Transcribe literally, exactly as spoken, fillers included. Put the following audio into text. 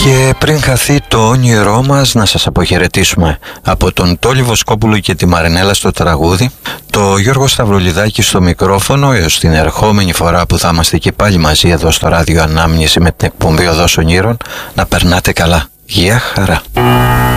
Και πριν χαθεί το όνειρό μας, να σας αποχαιρετήσουμε από τον Τόλι Βοσκόπουλο και τη Μαρινέλα στο τραγούδι, το Γιώργο Σταυρολιδάκη στο μικρόφωνο, έως την ερχόμενη φορά που θα είμαστε και πάλι μαζί εδώ στο ράδιο Ανάμνηση με την εκπομπή Οδός Ονείρων. Να περνάτε καλά. Γεια χαρά.